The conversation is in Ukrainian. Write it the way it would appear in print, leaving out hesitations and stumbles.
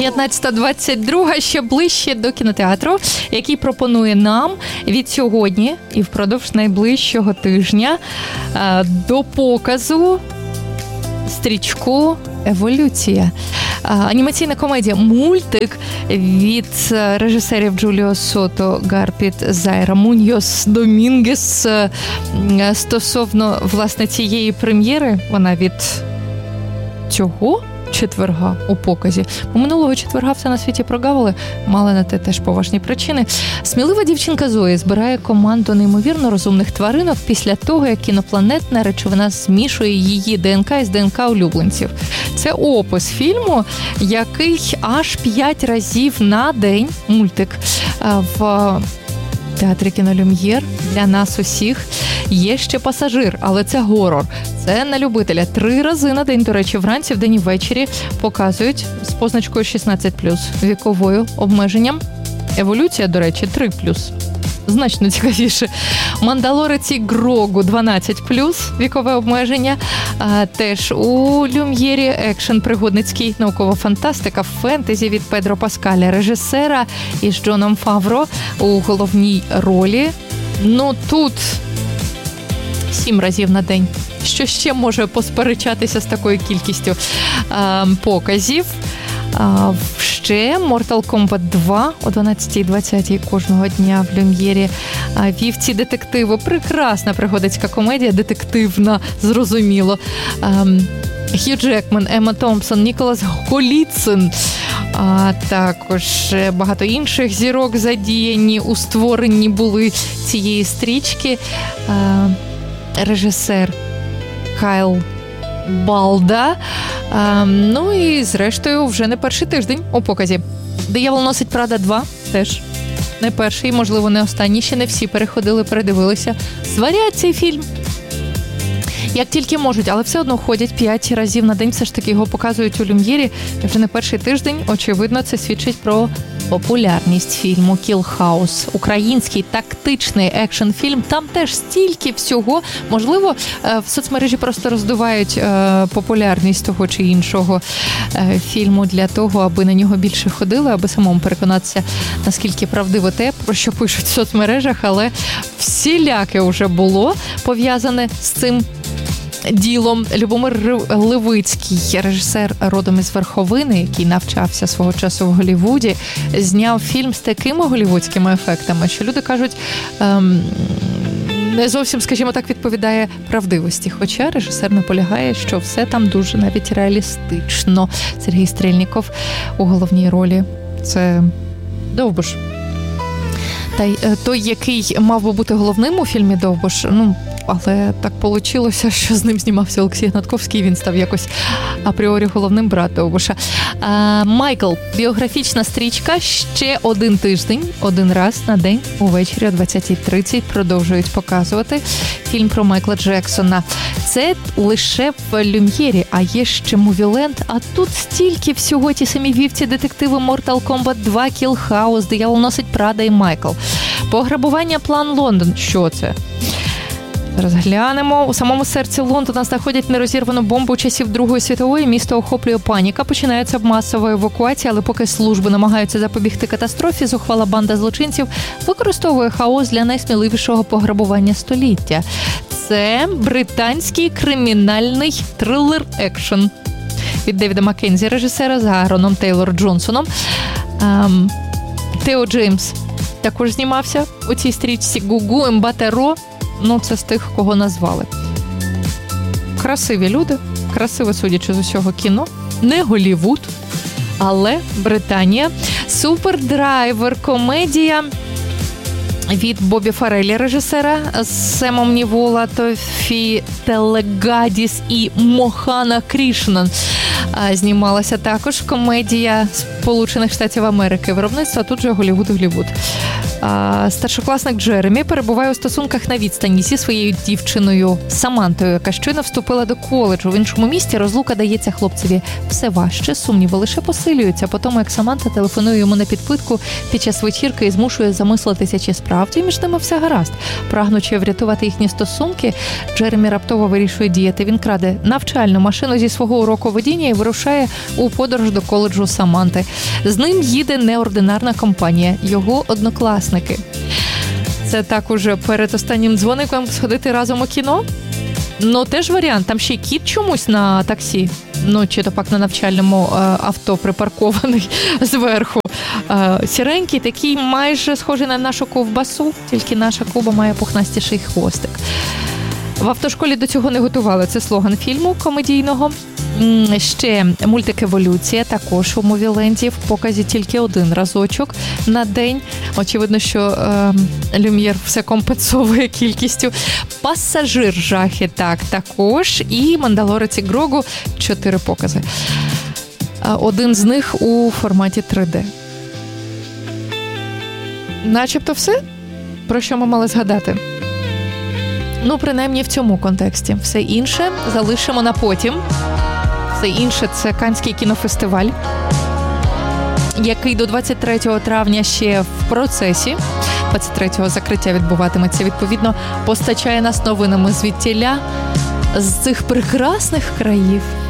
19:22, ще ближче до кінотеатру, який пропонує нам від сьогодні і впродовж найближчого тижня до показу стрічку «Еволюція». Анімаційна комедія «Мультик» від режисерів Джуліо Сото, Гарпіт, Зайра Муньйос, Домінгес. Стосовно, власне, цієї прем'єри, вона від цього четверга у показі. Бо минулого четверга все на світі прогавили, мали на те теж поважні причини. Смілива дівчинка Зоя збирає команду неймовірно розумних тваринок після того, як інопланетна речовина змішує її ДНК із ДНК улюбленців. Це опис фільму, який аж 5 разів на день, мультик, в театрі «Кінолюм'єр» для нас усіх. Є ще «Пасажир», але це горор. Це на любителя. 3 рази на день, до речі, вранці, вдень і ввечері показують з позначкою 16+, віковою обмеженням. «Еволюція», до речі, 3+. Значно цікавіше. «Мандалорець» і «Грогу» 12+, вікове обмеження. Теж у Люм'єрі екшен пригодницький, наукова фантастика, фентезі від Педро Паскаля, режисера із Джоном Фавро у головній ролі. Ну, тут 7 разів на день. Що ще може посперечатися з такою кількістю показів? Ще Mortal Kombat 2 о 12:20 кожного дня в Люм'єрі. Вівці детективу. Прекрасна пригодицька комедія, детективна, зрозуміло. Хью Джекман, Емма Томпсон, Ніколас Голіцин. Також багато інших зірок задіяні у створенні були цієї стрічки. Режисер Кайл Балда. Ну і зрештою вже не перший тиждень у показі. «Диявол носить Прада 2» теж не перший, можливо, не останній. Ще не всі переходили, передивилися. Сварять цей фільм як тільки можуть, але все одно ходять 5 разів на день, все ж таки його показують у Люм'єрі. І вже не перший тиждень, очевидно, це свідчить про популярність фільму «Kill House». Український тактичний екшн-фільм. Там теж стільки всього. Можливо, в соцмережі просто роздувають популярність того чи іншого фільму для того, аби на нього більше ходили, аби самому переконатися, наскільки правдиво те, про що пишуть в соцмережах, але всіляке вже було пов'язане з цим ділом. Любомир Левицький, режисер родом із Верховини, який навчався свого часу в Голлівуді, зняв фільм з такими голлівудськими ефектами, що люди кажуть, не зовсім, скажімо так, відповідає правдивості. Хоча режисер наполягає, що все там дуже навіть реалістично. Сергій Стрельніков у головній ролі. Це Довбуш. Та й той, який мав би бути головним у фільмі Довбуш, але так вийшло, що з ним знімався Олексій Гнатковський, він став якось апріорі головним брат Довбуша. Майкл. Біографічна стрічка. Ще 1 тиждень, 1 раз на день увечері о 20:30 продовжують показувати фільм про Майкла Джексона. Це лише в Люм'єрі, а є ще Мувіленд, а тут стільки всього, ті самі вівці детективи Mortal Kombat 2, Kill House, Диявол носить Прада і Майкл. Пограбування План Лондон. Що це? Розглянемо. У самому серці Лондона знаходять нерозірвану бомбу часів Другої світової. Місто охоплює паніка. Починається масова евакуація, але поки служби намагаються запобігти катастрофі, зухвала банда злочинців використовує хаос для найсміливішого пограбування століття. Це британський кримінальний трилер-екшн від Девіда Маккензі, режисера, за Аароном Тейлор Джонсоном. Тео Джеймс також знімався у цій стрічці. Гугу, Ембатеро. Це з тих, кого назвали. Красиві люди, красиве, судячи з усього, кіно. Не Голлівуд, але Британія. Супердрайвер, комедія від Бобі Фаррелі, режисера, з Семом Нівола, Тофі Телегадіс і Мохана Крішнан. Знімалася також комедія Сполучених Штатів Америки. Виробництво, тут же Голлівуд. Старшокласник Джеремі перебуває у стосунках на відстані зі своєю дівчиною Самантою, яка щойно вступила до коледжу. В іншому місті розлука дається хлопцеві все важче, сумніви лише посилюються по тому, як Саманта телефонує йому на підпитку під час вечірки і змушує замислитися, чи справді між ними все гаразд. Прагнучи врятувати їхні стосунки, Джеремі раптово вирішує діяти. Він краде навчальну машину зі свого уроку водіння і вирушає у подорож до коледжу Саманти. З ним їде неординарна компанія, його однокласники. Це так уже перед останнім дзвоником сходити разом у кіно? Ну, теж варіант. Там ще й кіт чомусь на таксі. Ну, чи то пак на навчальному авто припаркований зверху. Сіренький, такий майже схожий на нашу ковбасу, тільки наша Куба має пухнастіший хвостик. В автошколі до цього не готували. Це слоган фільму комедійного. Ще мультик «Еволюція» також у Мувіленді. В показі тільки один разочок на день. Очевидно, що Люм'єр все компенсовує кількістю. «Пасажир» жахи також. І «Мандалорець» і «Грогу» 4 покази. Один з них у форматі 3D. Начебто все, про що ми мали згадати. Ну, принаймні в цьому контексті. Все інше залишимо на потім. Все інше – це Каннський кінофестиваль, який до 23 травня ще в процесі. 23-го закриття відбуватиметься. Відповідно, постачає нас новинами звідтіля, з цих прекрасних країв.